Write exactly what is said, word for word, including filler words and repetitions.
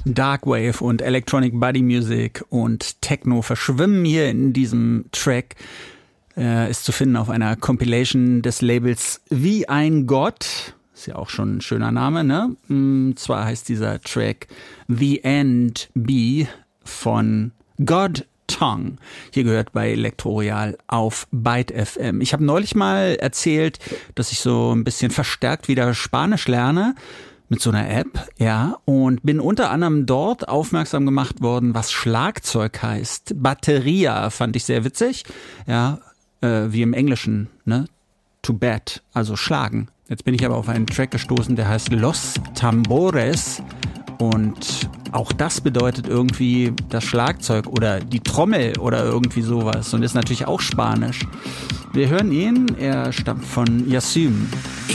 Darkwave und Electronic Body Music und Techno verschwimmen hier in diesem Track. Er ist zu finden auf einer Compilation des Labels Wie ein Gott. Ist ja auch schon ein schöner Name, ne? Und zwar heißt dieser Track The End Be von God Tongue. Hier gehört bei Elektroroyal auf Byte F M. Ich habe neulich mal erzählt, dass ich so ein bisschen verstärkt wieder Spanisch lerne mit so einer App, ja, und bin unter anderem dort aufmerksam gemacht worden, was Schlagzeug heißt. Bateria fand ich sehr witzig, ja, äh, wie im Englischen, ne? To bat, also schlagen. Jetzt bin ich aber auf einen Track gestoßen, der heißt Los Tambores. Und auch das bedeutet irgendwie das Schlagzeug oder die Trommel oder irgendwie sowas und ist natürlich auch Spanisch. Wir hören ihn, er stammt von Yassym.